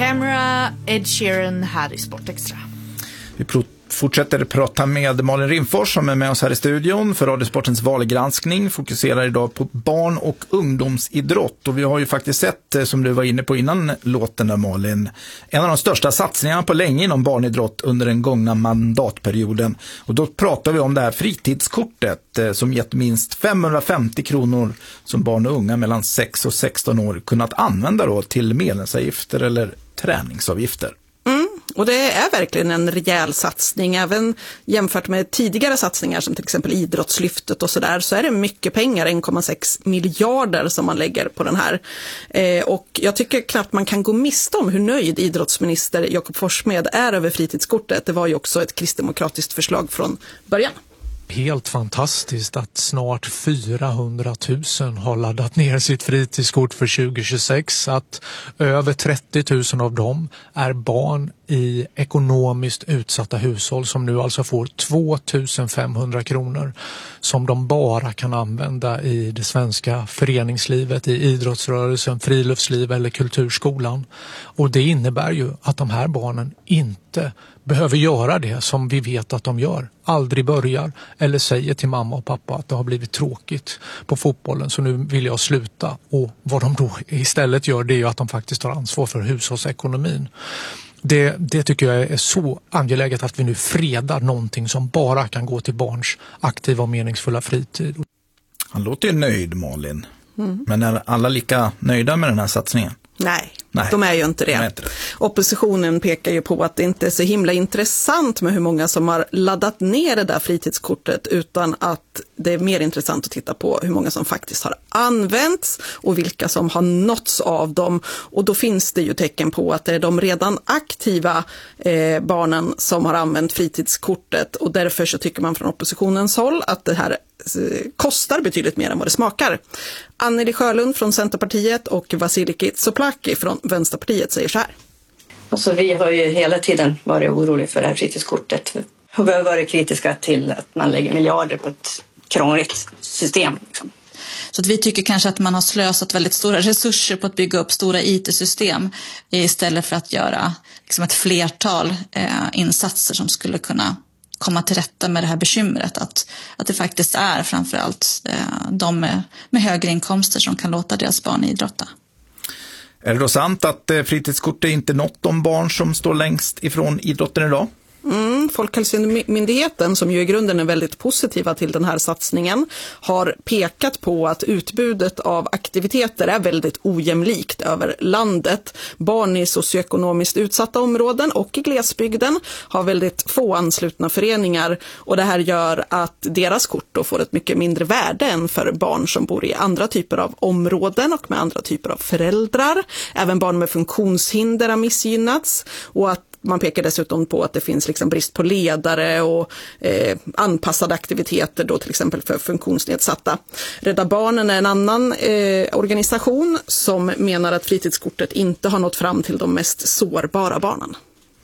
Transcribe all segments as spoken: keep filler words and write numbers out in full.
Camera, Ed Sheeran här i Sportextra. Vi pr- fortsätter prata med Malin Rimfors som är med oss här i studion för Radiosportens valgranskning. Fokuserar idag på barn- och ungdomsidrott. Och vi har ju faktiskt sett, som du var inne på innan låten där Malin, en av de största satsningarna på länge inom barnidrott under den gångna mandatperioden. Och då pratar vi om det här fritidskortet som gett minst femhundrafemtio kronor som barn och unga mellan sex och sexton år kunnat använda då till medlemsavgifter eller träningsavgifter. Mm, och det är verkligen en rejäl satsning. Även jämfört med tidigare satsningar som till exempel idrottslyftet och sådär, så är det mycket pengar, en komma sex miljarder som man lägger på den här. Eh, och jag tycker knappt man kan gå miste om hur nöjd idrottsminister Jakob Forssmed är över fritidskortet. Det var ju också ett kristdemokratiskt förslag från början. Helt fantastiskt att snart fyrahundratusen har laddat ner sitt fritidskort för tjugo tjugosex. Att över trettio tusen av dem är barn i ekonomiskt utsatta hushåll som nu alltså får tvåtusen femhundra kronor som de bara kan använda i det svenska föreningslivet, i idrottsrörelsen, friluftsliv eller kulturskolan. Och det innebär ju att de här barnen inte behöver göra det som vi vet att de gör. Aldrig börjar eller säger till mamma och pappa att det har blivit tråkigt på fotbollen så nu vill jag sluta. Och vad de då istället gör, det är ju att de faktiskt tar ansvar för hushållsekonomin. Det, det tycker jag är så angeläget att vi nu fredar någonting som bara kan gå till barns aktiva och meningsfulla fritid. Han låter ju nöjd, Malin. Mm. Men är alla lika nöjda med den här satsningen? Nej, Nej, de är ju inte det. inte det. Oppositionen pekar ju på att det inte är så himla intressant med hur många som har laddat ner det där fritidskortet, utan att det är mer intressant att titta på hur många som faktiskt har använts och vilka som har nåtts av dem. Och då finns det ju tecken på att det är de redan aktiva eh, barnen som har använt fritidskortet, och därför så tycker man från oppositionens håll att det här kostar betydligt mer än vad det smakar. Anneli Sjölund från Centerpartiet och Vasiliki Tsouplaki från Vänsterpartiet säger så här. Alltså, vi har ju hela tiden varit oroliga för det här fritidskortet. Och vi har varit kritiska till att man lägger miljarder på ett krångligt system. Liksom. Så att vi tycker kanske att man har slösat väldigt stora resurser på att bygga upp stora I T-system istället för att göra liksom ett flertal eh, insatser som skulle kunna komma till rätta med det här bekymret, att, att det faktiskt är framförallt eh, de med, med högre inkomster som kan låta deras barn idrotta. Är det då sant att eh, fritidskortet inte nått de barn som står längst ifrån idrotten idag? Mm, Folkhälsomyndigheten, som ju i grunden är väldigt positiva till den här satsningen, har pekat på att utbudet av aktiviteter är väldigt ojämlikt över landet. Barn i socioekonomiskt utsatta områden och i glesbygden har väldigt få anslutna föreningar, och det här gör att deras kort då får ett mycket mindre värde än för barn som bor i andra typer av områden och med andra typer av föräldrar. Även barn med funktionshinder har missgynnats, och att man pekar dessutom på att det finns liksom brist på ledare och eh, anpassade aktiviteter då till exempel för funktionsnedsatta. Rädda Barnen är en annan eh, organisation som menar att fritidskortet inte har nått fram till de mest sårbara barnen.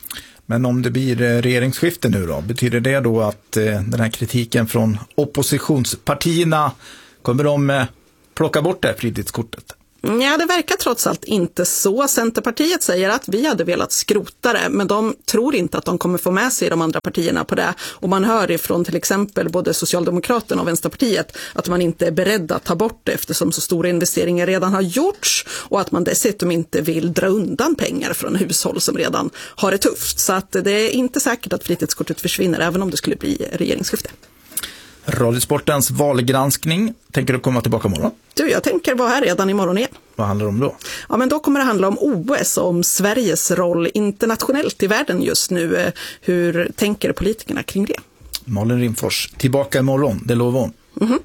Men om det blir regeringsskifte nu då, betyder det då att eh, den här kritiken från oppositionspartierna, kommer de eh, plocka bort det här fritidskortet? Ja, det verkar trots allt inte så. Centerpartiet säger att vi hade velat skrota det, men de tror inte att de kommer få med sig de andra partierna på det. Och man hör ifrån till exempel både Socialdemokraterna och Vänsterpartiet att man inte är beredd att ta bort det eftersom så stora investeringar redan har gjorts, och att man dessutom inte vill dra undan pengar från hushåll som redan har det tufft. Så att det är inte säkert att fritidskortet försvinner även om det skulle bli regeringsskifte. Radiosportens valgranskning. Tänker du komma tillbaka imorgon? Du, jag tänker vara här redan imorgon igen. Vad handlar det om då? Ja, men då kommer det handla om O S och om Sveriges roll internationellt i världen just nu. Hur tänker politikerna kring det? Malin Rimfors, tillbaka imorgon, det lovar hon. Mm-hmm.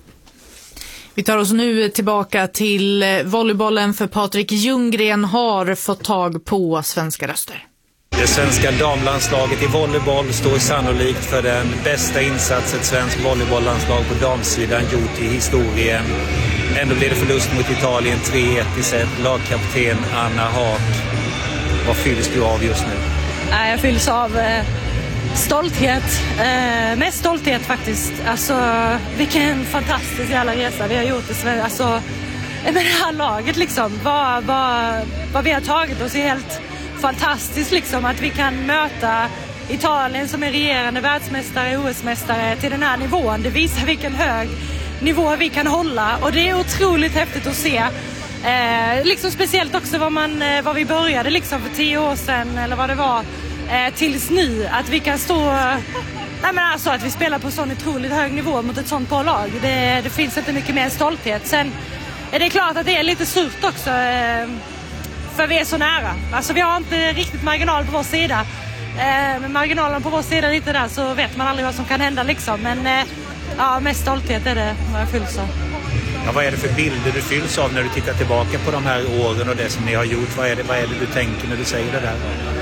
Vi tar oss nu tillbaka till volleybollen, för Patrik Ljunggren har fått tag på svenska röster. Det svenska damlandslaget i volleyboll står sannolikt för den bästa insats ett svensk volleybolllandslag på damsidan gjort i historien. Ändå blir det förlust mot Italien tre ett i set. Lagkapten Anna Haak. Vad fylls du av just nu? Jag fylls av eh, stolthet. Eh, mest stolthet faktiskt. Alltså, vilken fantastisk jävla resa vi har gjort i Sverige. Alltså, med det här laget liksom. Vad, vad, vad vi har tagit oss är helt fantastiskt liksom att vi kan möta Italien som är regerande världsmästare, O S-mästare till den här nivån. Det visar vilken hög nivå vi kan hålla och det är otroligt häftigt att se. Eh, liksom speciellt också vad, man, eh, vad vi började liksom för tio år sedan eller vad det var eh, tills nu. Att vi kan stå, eh, nej men alltså att vi spelar på sån otroligt hög nivå mot ett sånt bra lag. Det, det finns inte mycket mer stolthet. Sen är det klart att det är lite surt också eh, för vi är så nära. Alltså vi har inte riktigt marginal på vår sida. Eh, med marginalen på vår sida lite där så vet man aldrig vad som kan hända liksom. Men eh, ja, mest stolthet är det vad jag fylls av. Ja, vad är det för bilder du fylls av när du tittar tillbaka på de här åren och det som ni har gjort? Vad är det, vad är det du tänker när du säger det där?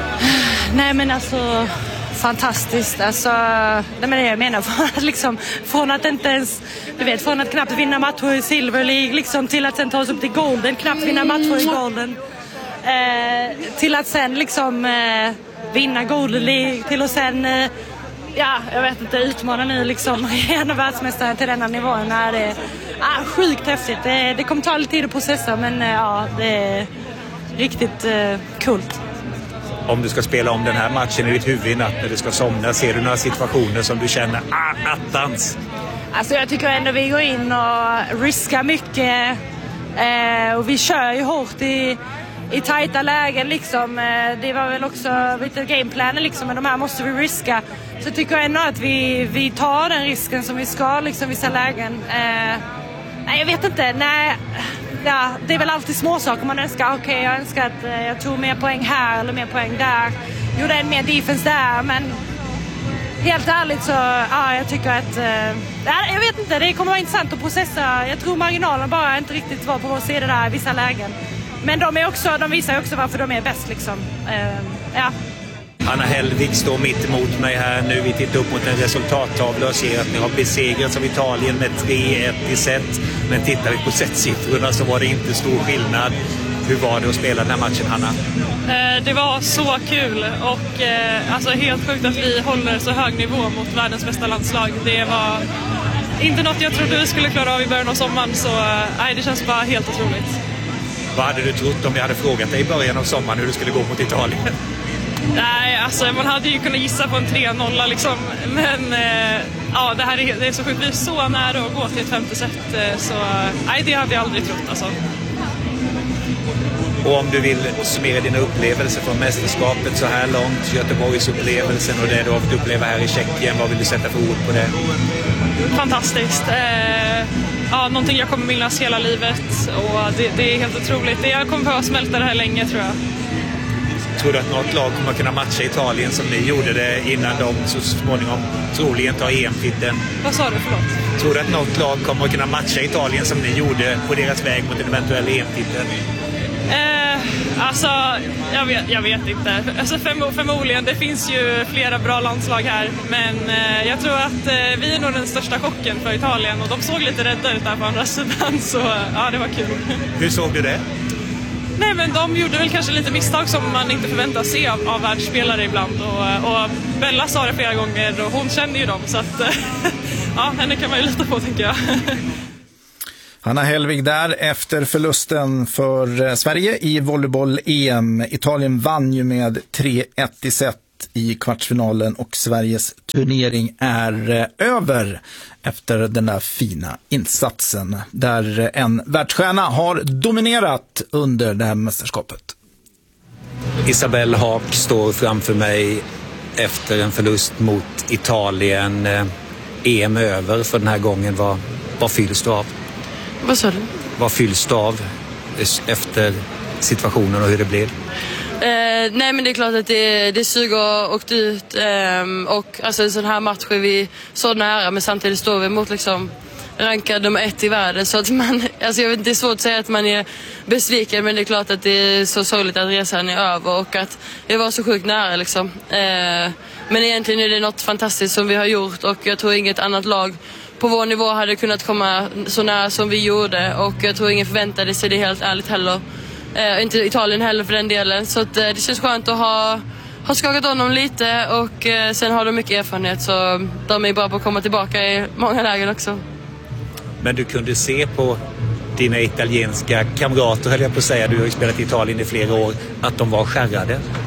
Nej men alltså, fantastiskt. Alltså, nej men det jag menar, från att, liksom, från att inte ens, du vet, från att knappt vinna matcher i Silver League liksom, till att sen ta oss upp till Golden, knappt vinna matcher i Golden. Eh, till att sen liksom eh, vinna Golden League, till att sen... Eh, Ja, jag vet inte, utmana nu liksom en av världsmästaren till denna nivån. Nej, det är ah, sjukt häftigt. Det, det kommer ta lite tid att processa, men ja, det är riktigt eh, coolt. Om du ska spela om den här matchen i ditt huvud i natt när du ska somna, ser du några situationer som du känner, ah, attans? Alltså jag tycker ändå vi går in och riskar mycket. Eh, och vi kör ju hårt i... i tajta lägen liksom. Det var väl också lite gameplanen liksom, men de här måste vi riska. Så jag tycker ändå att vi, vi tar den risken som vi ska liksom vissa lägen. Eh, nej, jag vet inte. Nej, ja, det är väl alltid små saker man önskar. Okej, okay, jag önskar att eh, jag tog mer poäng här eller mer poäng där. Gjorde en mer defense där, men helt ärligt så, ja, jag tycker att eh, jag vet inte, det kommer vara intressant att processa. Jag tror marginalen bara inte riktigt var på vår sida där i vissa lägen. Men de, är också, de visar också varför de är bäst liksom. Uh, ja. Anna Hellvik står mitt emot mig här nu. Vi tittar upp mot en resultattavla och ser att ni har besegrats av Italien med tre ett i set. Men tittar vi på setsiffrorna så var det inte stor skillnad. Hur var det att spela den här matchen, Hanna? Eh, det var så kul och eh, alltså helt sjukt att vi håller så hög nivå mot världens bästa landslag. Det var inte något jag trodde vi skulle klara av i början av sommaren, så eh, det känns bara helt otroligt. Vad hade du trott om jag hade frågat dig i början av sommaren hur du skulle gå mot Italien? Nej, alltså man hade ju kunnat gissa på en tre noll liksom. Men eh, ja, det här är, det är så sjukt. Vi är så nära att gå till ett femte set. Eh, så nej, det hade jag aldrig trott alltså. Och om du vill summera dina upplevelser från mästerskapet så här långt, Göteborgsupplevelsen och det du har fått uppleva här i Tjeckien, vad vill du sätta för ord på det? Fantastiskt. Eh, ja, någonting jag kommer minnas hela livet och det, det är helt otroligt. Det jag kommer behöva smälta det här länge, tror jag. Tror du att något lag kommer kunna matcha Italien som ni gjorde det innan de så småningom troligen tar E M-titeln? Vad sa du, förlåt? Tror du att något lag kommer kunna matcha Italien som ni gjorde på deras väg mot en eventuell E M-titel? Eh, alltså, jag vet, jag vet inte. Alltså, förmo- förmodligen, det finns ju flera bra landslag här. Men eh, jag tror att eh, vi är nog den största chocken för Italien. Och de såg lite rädda ut där på andra sidan, så ja, det var kul. Hur såg du det? Nej, men de gjorde väl kanske lite misstag som man inte förväntar sig av, av världsspelare ibland. Och, och Bella sa det flera gånger och hon kände ju dem. Så att, ja, henne kan man ju lita på, tänker jag. Hanna Hellvik där efter förlusten för Sverige i volleyboll-E M. Italien vann ju med tre ett i set i kvartsfinalen och Sveriges turnering är över efter den där fina insatsen där en världsstjärna har dominerat under det här mästerskapet. Isabelle Haak står framför mig efter en förlust mot Italien. E M över för den här gången. Vad, vad fylls du av? Vad sa du? Vad fylls du av efter situationen och hur det blev? Eh, nej, men det är klart att det, det suger och åkt ut eh, och alltså en sån här match är vi så nära, men samtidigt står vi mot liksom rankad nummer ett i världen, så att man, alltså jag vet inte, det är svårt att säga att man är besviken, men det är klart att det är så sorgligt att resan är över och att det var så sjukt nära liksom. Eh, men egentligen är det något fantastiskt som vi har gjort och jag tror inget annat lag på vår nivå hade kunnat komma så nära som vi gjorde och jag tror ingen förväntade sig det, helt ärligt heller. Eh, inte Italien heller för den delen, så att, eh, det känns skönt att ha, ha skakat av dem lite och eh, sen har de mycket erfarenhet, så de är bara på att komma tillbaka i många lägen också. Men du kunde se på dina italienska kamrater, höll jag på att säga, du har ju spelat i Italien i flera år, att de var skärrade?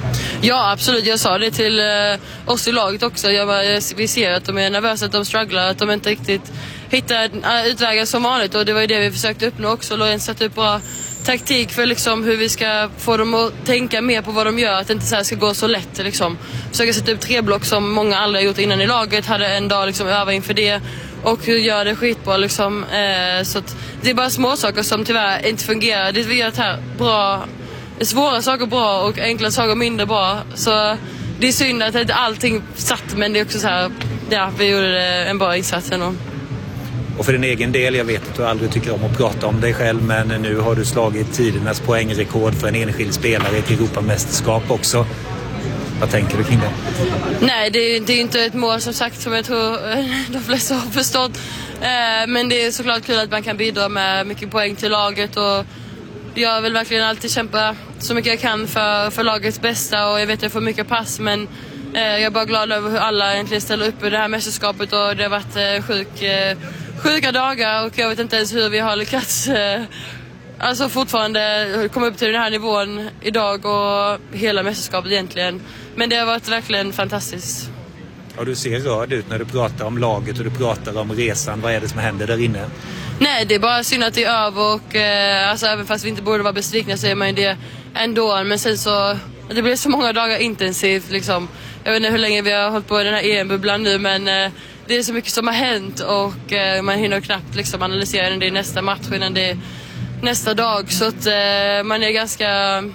Ja, absolut. Jag sa det till eh, oss i laget också. Jag var, vi ser att de är nervösa, att de strugglar, att de inte riktigt hittar uh, utvägar som vanligt. Och det var ju det vi försökte uppnå också. Lorentz satte upp bra taktik för liksom hur vi ska få dem att tänka mer på vad de gör. Att det inte så här ska gå så lätt. Liksom. Försöka sätta upp tre block som många aldrig har gjort innan i laget. Hade en dag liksom öva inför det. Och gör det skitbra liksom. Eh, så att det är bara små saker som tyvärr inte fungerar. Det vi gör det här bra. Svåra saker bra och enkla saker mindre bra. Så det är synd att inte allting satt, men det är också så här, ja, vi gjorde en bra insats ändå. Och för din egen del, jag vet att du aldrig tycker om att prata om dig själv, men nu har du slagit tidernas poängrekord för en enskild spelare i ett Europamästerskap också. Vad tänker du kring det? Nej, det är, det är inte ett mål som sagt som jag tror de flesta har förstått. Eh, men det är såklart kul att man kan bidra med mycket poäng till laget, och jag vill verkligen alltid kämpa så mycket jag kan för, för lagets bästa, och jag vet att jag får mycket pass, men eh, jag är bara glad över hur alla egentligen ställer upp i det här mästerskapet, och det har varit eh, sjuk, eh, sjuka dagar, och jag vet inte ens hur vi har lyckats eh, alltså fortfarande komma upp till den här nivån idag och hela mästerskapet egentligen. Men det har varit verkligen fantastiskt. Och du ser rörd ut när du pratar om laget och du pratar om resan. Vad är det som händer där inne? Nej, det är bara synd att det är över, och eh, alltså, även fast vi inte borde vara besvikna så är man ju det ändå. Men sen så, det blir så många dagar intensivt liksom. Jag vet inte hur länge vi har hållit på i den här E M-bubblan nu, men eh, det är så mycket som har hänt, och eh, man hinner knappt liksom analysera när det är nästa match, innan det är nästa dag. Så att eh, man är ganska,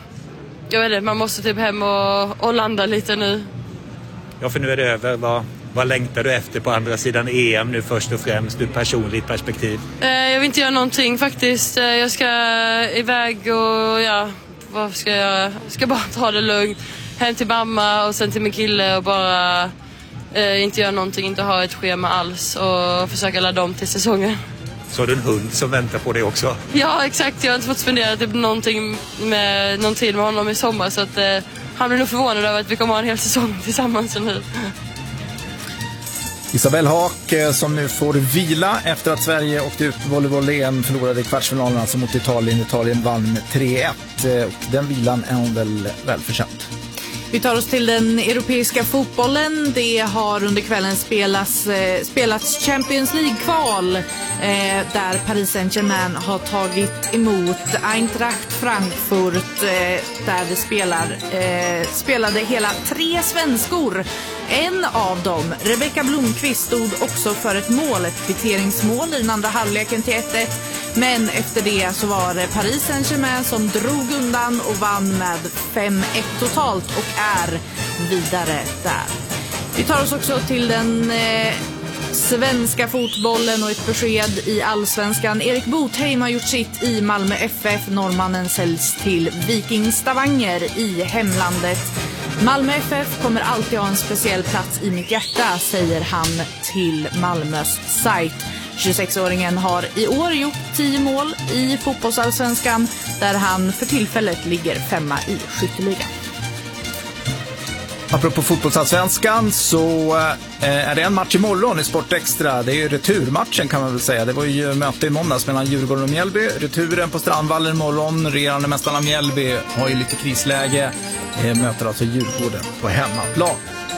jag vet inte, man måste typ hem och, och landa lite nu. Ja, för nu är det över. Vad, vad längtar du efter på andra sidan E M nu först och främst, ur personligt perspektiv? Eh, jag vill inte göra någonting faktiskt. Eh, jag ska iväg och ja, vad ska jag göra? Jag ska bara ta det lugnt. Hem till mamma och sen till min kille, och bara eh, inte göra någonting, inte ha ett schema alls, och försöka ladda om till säsongen. Så har du en hund som väntar på dig också? Ja, exakt. Jag har inte fått spendera typ någonting med, någon tid med honom i sommar, så att eh, han blir nog förvånad över att vi kommer ha en hel säsong tillsammans nu. Isabelle Haak som nu får vila efter att Sverige åkte ut på volleyboll-E M, förlorade i kvartsfinalen alltså mot Italien. Italien vann med tre ett, och den vilan är hon väl välförtjänt. Vi tar oss till den europeiska fotbollen. Det har under kvällen spelats, eh, spelats Champions League-kval eh, där Paris Saint-Germain har tagit emot Eintracht Frankfurt eh, där det spelar, eh, spelade hela tre svenskor. En av dem, Rebecka Blomqvist, stod också för ett mål, ett kvitteringsmål i den andra halvleken till ett ett. Men efter det så var det Paris Saint-Germain som drog undan och vann med fem ett totalt och är vidare där. Vi tar oss också till den eh, svenska fotbollen och ett besked i Allsvenskan. Erik Botheim har gjort sitt i Malmö F F. Norrmannen säljs till Viking Stavanger i hemlandet. Malmö F F kommer alltid ha en speciell plats i mitt hjärta, säger han till Malmös sajt. tjugosexåringen har i år gjort tio mål i fotbollsallsvenskan, där han för tillfället ligger femma i skytteligan. Apropå fotbollsallsvenskan så är det en match imorgon i Sport Extra. Det är ju returmatchen kan man väl säga. Det var ju möte i måndags mellan Djurgården och Mjällby. Returen på Strandvallen imorgon. Regerande mästarna Mjällby har ju lite krisläge. Möter alltså Djurgården på hemmaplan.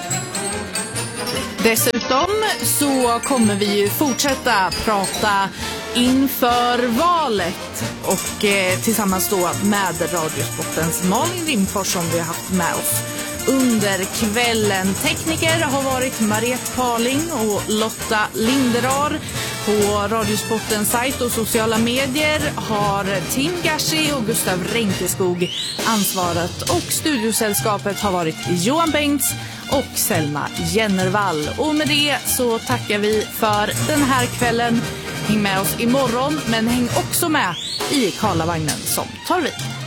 Dessutom så kommer vi ju fortsätta prata inför valet, och eh, tillsammans då med Radiosportens Malin Rimfors som vi har haft med oss under kvällen. Tekniker har varit Mariette Parling och Lotta Linderar. På Radiosportens sajt och sociala medier har Tim Gashi och Gustav Renkeskog ansvarat, och studiosällskapet har varit Johan Bengts och Selma Jennervall. Och med det så tackar vi för den här kvällen. Häng med oss imorgon, men häng också med i Karlavagnen som tar vid.